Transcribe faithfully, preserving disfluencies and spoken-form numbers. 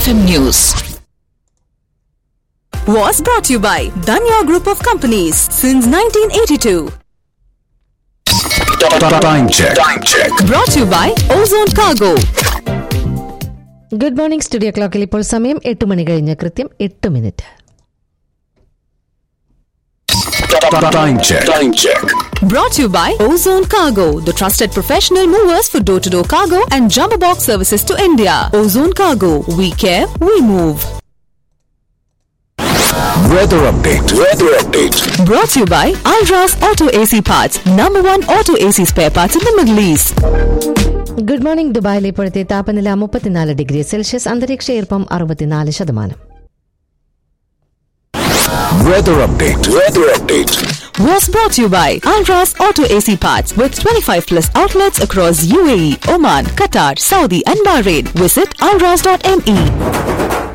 F M News was brought to you by Danya Group of Companies since nineteen eighty-two. Time check. Time check. Brought to you by Ozone Cargo. Good morning studio ക്ലോക്കിൽ ഇപ്പോൾ സമയം എട്ട് മണി കഴിഞ്ഞ് കൃത്യം എട്ട് minute. Time check. Time check. Brought to you by Ozone Cargo, the trusted professional movers for door-to-door cargo and jumbo box services to India. Ozone Cargo, we care, we move. Weather update. Weather update. Brought to you by Alras Auto A C Parts, number one auto A C spare parts in the Middle East. Good morning. ദുബായിലെ ഇപ്പോഴത്തെ താപനില മുപ്പത്തിനാല് degree Celsius, അന്തരീക്ഷ ഈർപ്പം അറുപത്തിനാല് ശതമാനം. Weather update. Weather update. Was brought to you by Alras Auto A C Parts with twenty-five plus outlets across U A E, Oman, Qatar, Saudi and Bahrain. Visit alras dot m e.